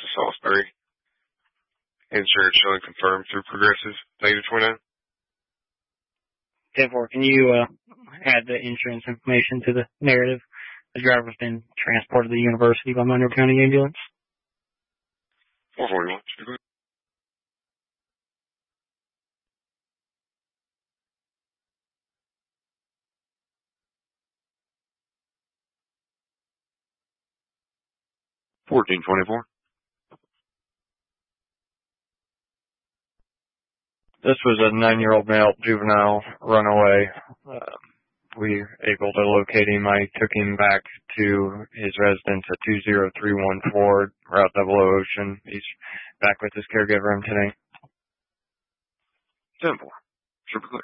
Salisbury. Insurance showing confirmed through Progressive. Negative 29. 10-4, can you add the insurance information to the narrative? The driver's been transported to the university by Monroe County Ambulance. 441. 1424. This was a 9-year-old male juvenile runaway. We were able to locate him. I took him back to his residence at 20314 Route 00 Ocean. He's back with his caregiver today. 10-4. Super clear.